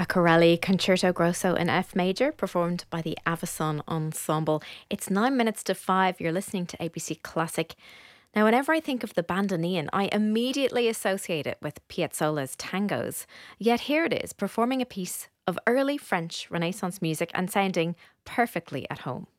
A Corelli Concerto Grosso in F major, performed by the Avison Ensemble. It's 9 minutes to 5. You're listening to ABC Classic. Now, whenever I think of the bandoneon, I immediately associate it with Piazzolla's tangos. Yet here it is, performing a piece of early French Renaissance music and sounding perfectly at home.